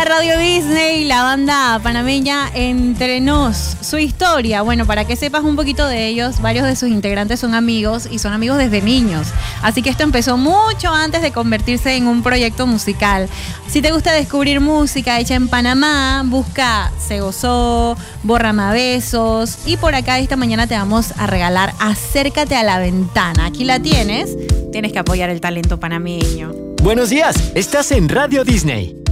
Hola Radio Disney, la banda panameña Entre Nos. Su historia, bueno, para que sepas un poquito de ellos, varios de sus integrantes son amigos y son amigos desde niños. Así que esto empezó mucho antes de convertirse en un proyecto musical. Si te gusta descubrir música hecha en Panamá, busca Se Gozó, Bórrame Besos. Y por acá esta mañana te vamos a regalar Acércate a la Ventana. Aquí la tienes que apoyar el talento panameño. Buenos días, estás en Radio Disney.